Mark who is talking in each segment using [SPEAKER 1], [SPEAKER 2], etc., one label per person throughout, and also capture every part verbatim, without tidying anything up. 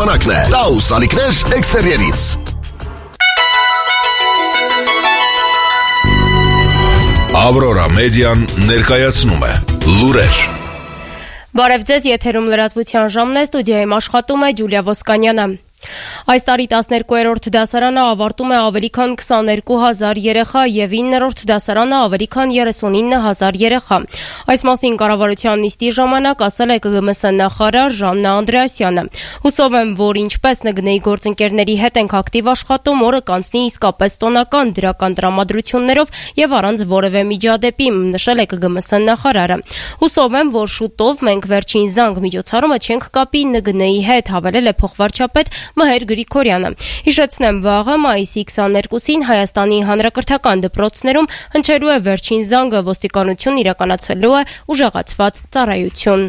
[SPEAKER 1] ժամանակն է։ Տաուս ալիքներ էքստերիերից։ Ավրորա մեդիան ներկայացնում է լուրեր։
[SPEAKER 2] Բարև ձեզ, եթերում լրատվության ժամն է, ստուդիայում աշխատում է Ջուլիա Ոսկանյանը։ Այս տարի տասներկուերորդ դասարանը ավարտում է ավելի քան քսաներկու հազար երեխա եւ իններորդ դասարանը ավելի քան երեսունինը հազար երեխա։ Այս մասին կառավարության նիստի ժամանակ ասել է Կ Գ M S նախարար Ժաննա Անդրեասյանը։ Հուսով եմ, որ ինչպես Ն Գ Ն-ի գործընկերների հետ ենք ակտիվ աշխատում, օրը կանցնի իսկապես տոնական դրական տրամադրություններով եւ առանց որևէ միջադեպի, նշել է Կ Գ M S նախարարը։ Հուսով եմ, որ շուտով մենք վերջին զանգ միջոցառումը չենք կապի Ն Գ Ն-ի հետ, հավելել է փոխվարչապետ Մհեր Գրիգորյանը։ Հիշեցնեմ, վաղը մայիսի քսաներկուսին Հայաստանի հանրակրթական դպրոցներում հնչելու է վերջին զանգը, ոստիկանությունն իրականացրելու է ուժեղացված ծառայություն։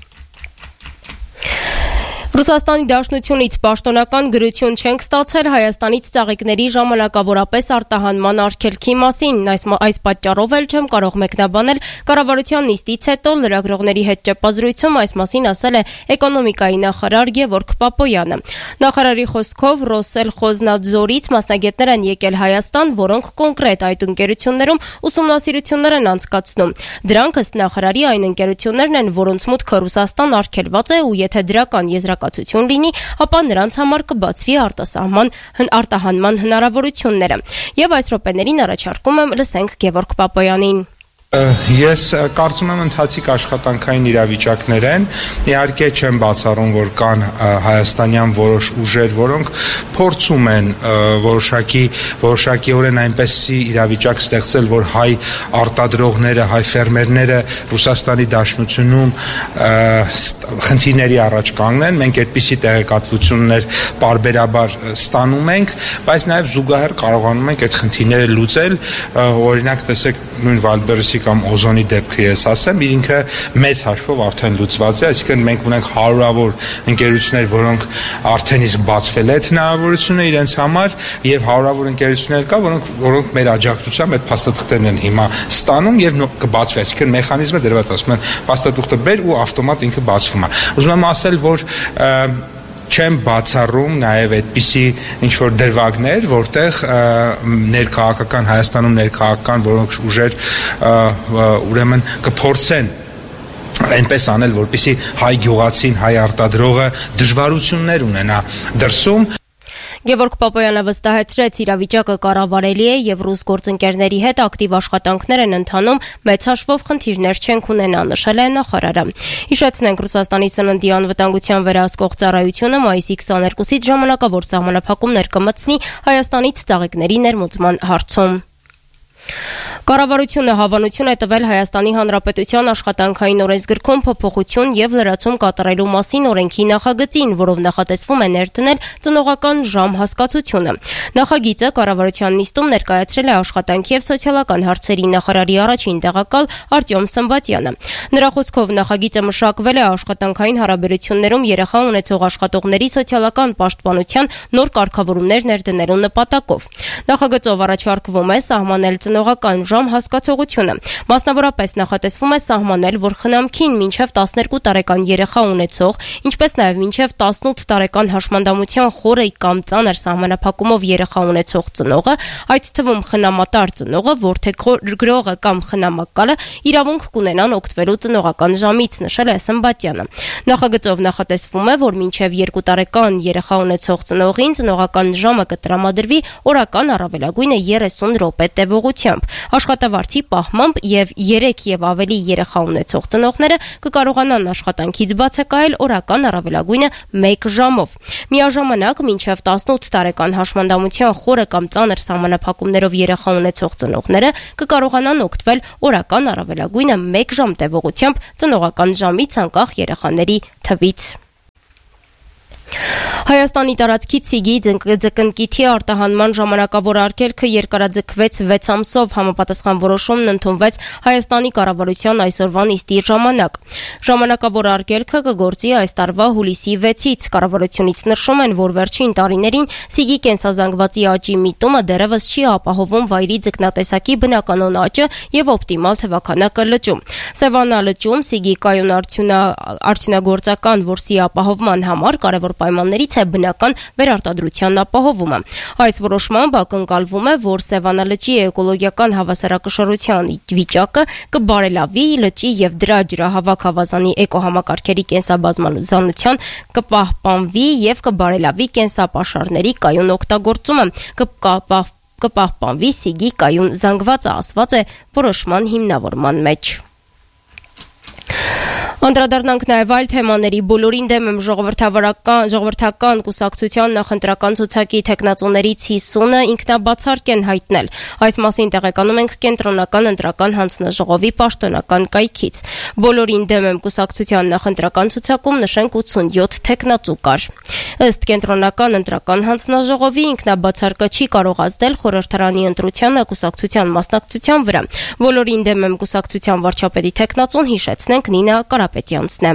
[SPEAKER 2] Ռուսաստանի Դաշնությունից պաշտոնական գրություն չենք ստացել Հայաստանից ծաղիկների ժամանակավորապես արտահանման արգելքի մասին։ Այս, այս պատճառով էլ չեմ կարող մեկնաբանել կառավարության նիստից հետո լրագրողների հետ ճեպազրույցում այս մասին ասել է էկոնոմիկայի նախարար Գևորգ Պապոյանը։ Նախարարի խոսքով Ռոսելխոզնադզորից մասնագետներ են եկել Հայաստան, որոնք կոնկրետ այդ ընկերություններում ուսումնասիրություններ են անցկացնում։ Դրանք ըստ նախարարի այն ընկերություններն են, որոնց մուտքը Ռուսաստան արգելված է ու եթե դրական եզրակացություն լինի, ապա նրանց համար կբացվի արտասահման արտահանման հնարավորությունները։ Եվ այս րոպեներին առաջարկում եմ լսենք Գևորգ Պապոյանին։
[SPEAKER 3] Ես կարծում եմ ընթացիկ աշխատանքային իրավիճակներ են, իհարկե չեմ բացառում, որ կան հայաստանյան որոշ ուժեր, որոնք փորձում են որոշակի որոշակիորեն այնպեսի իրավիճակ ստեղծել, որ հայ արտադրողները, հայ ֆերմերները Ռուսաստանի Դաշնությունում խնդիրների առաջ կանգնեն, մենք այդպիսի տեղեկատվություններ պարբերաբար ստանում ենք, բայց նաև զուգահեռ կարողանում ենք այդ խնդիրները լուծել, օրինակ տեսեք նույն Վալդբերսի կամ Օզոնի դեպքը ես ասեմ, ինքը մեծ հաշվով արդեն լուծված է, այսինքն մենք ունենք հարյուրավոր ընկերություններ, որոնք արդեն իսկ բացվել է հնարավորությունը իրենց համար եւ հարյուրավոր ընկերություններ կա, որոնք որոնք մեր աջակցությամբ այդ փաստաթղթերն են հիմա ստանում եւ կբացվի, այսինքն մեխանիզմը դրված, ասում են փաստաթուղթը բեր ու ավտոմատ ինքը բացվում է։ Ուզում եմ ասել, որ չեմ բացառում նաև այդպիսի ինչ-որ դրվագներ, որտեղ ներքաղաքական Հայաստանում ներքաղաքական որոնք ուժեր ուրեմն կփորձեն այնպես անել, որպեսզի հայ գյուղացին, հայ արտադրողը դժվարություններ ունենա դրսում։
[SPEAKER 2] Գևորգ Պապոյանը վստահեցրեց, իրավիճակը կառավարելի է եւ ռուս գործընկերների հետ ակտիվ աշխատանքներ են ընթանում, մեծ հաշվով խնդիրներ չենք ունենա, նշել է նախարարը։ Հիշեցնենք, Ռուսաստանի սննդի անվտանգության վերահսկող ծառայությունը մայիսի քսաներկուսից ժամանակավոր սահմանափակումներ կմտցնի Հայաստանից ծաղիկների ներմուծման հարցում։ Կառավարությունը հավանություն է տվել Հայաստանի Հանրապետության աշխատանքային օրենսգրքում փոփոխություն եւ լրացում կատարելու մասին օրենքի նախագծին, որով նախատեսվում է ներդնել ծնողական ժամ հասկացությունը։ Նախագիծը կառավարության նիստում ներկայացրել է աշխատանքի եւ սոցիալական հարցերի նախարարի առաջին տեղակալ Արտյոմ Սմբատյանը։ Նրա խոսքով նախագիծը մշակվել է աշխատանքային հարաբերություններում երեխա ունեցող աշխատողների սոցիալական պաշտպանության նոր կարգավորումներ ներդնելու նպատակով։ Նախագծով առաջարկվում է սահմանել ծնողական ժամ հասկացողությունը։ Մասնավորապես նախատեսվում է սահմանել, որ խնամքին մինչև տասներկու տարեկան երեխա ունեցող, ինչպես նաև մինչև տասնութ տարեկան հաշմանդամության խորը կամ ծանր սահմանափակումով երեխա ունեցող ծնողը, այդ թվում խնամատար ծնողը, որդեգրողը կամ խնամակալը իրավունք կունենան օգտվելու ծնողական ժամից, նշել է Սմբատյանը։ Նախագծով նախատեսվում է, որ մինչև երկու տարեկան երեխա ունեցող ծնողին ծնողական ժամը կտրամադրվի օրական առավելագույնը երեսուն րոպե տևողությամբ։ Աշխատավարձի պահմամբ եւ երեք եւ ավելի երեխա ունեցող ծնողները կկարողանան աշխատանքից բացակայել օրական առավելագույնը մեկ ժամով։ Միաժամանակ մինչև տասնութ տարեկան հաշմանդամության խորը կամ ծանր սահմանափակումներով երեխա ունեցող ծնողները կկարողանան օգտվել օրական առավելագույնը մեկ ժամ տևողությամբ ծնողական ժամից անկախ երեխաների թվից։ Հայաստանի տարածքից սիգի ձկնկիթի արտահանման ժամանակավոր արգելքը երկարաձգվեց վեց ամսով, համապատասխան որոշումն ընդունվեց Հայաստանի կառավարության այսօրվա նիստի ժամանակ։ Ժամանակավոր արգելքը կգործի այս տարվա հուլիսի վեցից։ Կառավարությունից նշում են, որ վերջին տարիներին սիգի կենսազանգվածի աճի միտումը դեռևս չի ապահովում վայրի ձկնատեսակի բնականոն աճը եւ օպտիմալ թվաքանակը լճում։ Սևանա լճում սիգի կայուն արդյունագործական որսի ապահովման համար կարևոր պայմաններից միգուցե բնական վերարտադրության ապահովումը։ Այս որոշմամբ ակնկալվում է, որ Սևանա լճի էկոլոգիական հավասարակշռության վիճակը կբարելավի, լճի եւ դրա ջրահավաք ավազանի էկոհամակարգերի կենսաբազմազանության կպահպանվի եւ կբարելավի կենսապաշարների կայուն օգտագործումը, կպահպանվի Սիգի կայուն զանգվածը, ասված է որոշման հիմնավորման մեջ։ Անդրադառնանք նաև այլ թեմաների։ Բոլորին դեմ եմ ժողովրդավարական ժողովրդական կուսակցության նախընտրական ցուցակի թեկնածուներից հիսունը ինքնաբացարկ են հայտնել։ Այս մասին տեղեկանում ենք կենտրոնական ընտրական հանձնաժողովի պաշտոնական կայքից։ Բոլորին դեմ եմ կուսակցության նախընտրական ցուցակում նշենք ութսունյոթ թեկնածու կար։ Ըստ կենտրոնական ընտրական հանձնաժողովի ինքնաբացարկը չի կարող ազդել խորհրդարանի ընտրությանը կուսակցության մասնակցության վրա։ Բոլորին դեմ եմ կուսակցության վարչապետի թեկնածուն հիշեցնենք Նինա Կարապետյանցն է։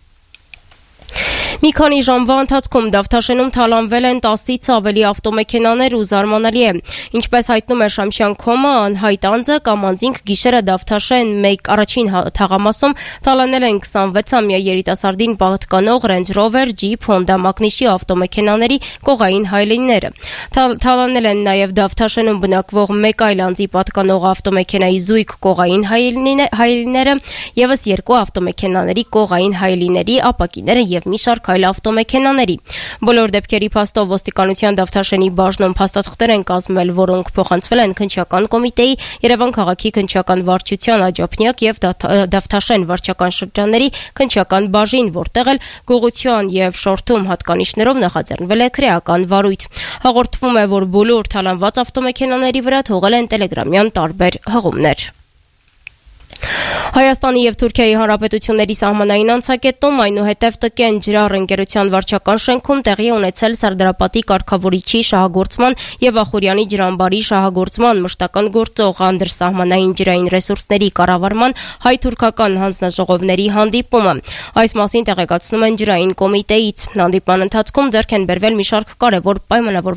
[SPEAKER 2] Մի քանի ժամվա ընթացքում Դավթաշենում թալանվել են տասից ավելի ավտոմեքենաներ ու զարմանալի է։ Ինչպես հայտնում է Շամշյան Քոմը, անհայտ անձը կամ անձինք գիշերը Դավթաշեն մեկ առաջին թաղամասում թալանել են քսանվեցամյա երիտասարդին պատկանող Range Rover, Jeep, Honda մակնիշի ավտոմեքենաների կողային հայելիները։ Թալանել են նաև Դավթաշենում բնակվող մեկ այլ անձի պատկանող ավտոմեքենայի զույգ կողային հայելիները, ևս երկու ավտոմեքենաների կողային հայելիների ապակիները եւ մի շարք այլ ավտոմեքենաների։ Բոլոր դեպքերի փաստով ոստիկանության Դավթաշենի բաժնում փաստաթղթեր են կազմվել, որոնք փոխանցվել են քննչական կոմիտեի, Երևան քաղաքի քննչական վարչության աջափնյակ եւ Դավթաշեն վարչական շրջանների քննչական բաժին, որտեղ էլ գողության եւ շորթում հատկանիշներով նախաձեռնվել է քրեական վարույթ։ Հաղորդվում է, որ բոլոր թալանված ավտոմեքենաների վրա թողել են տելեգրամյան տարբեր հղումներ։ Հայաստանի եւ Թուրքիայի հանրապետությունների սահմանային անցակետում այնուհետև տկեն ջրառ ընկերության վարչական շենքում տեղի ունեցել Սարդարապատի կարգավորիչի շահագործման եւ Ախուրյանի ջրամբարի շահագործման մշտական գործող անդրսահմանային ջրային ռեսուրսների կառավարման հայ-թուրքական հանձնաժողովների հանդիպումը։ Այս մասին տեղեկացնում են ջրային կոմիտեից։ Հանդիպման ընթացքում ձեռք են բերվել մի շարք կարևոր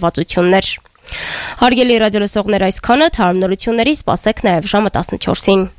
[SPEAKER 2] պայմանավորվածություններ։ Հարգելի ռադիոլսողներ, այսքանը, թարմ նորությունների սպասեք նաև ժամը տասնչորսին։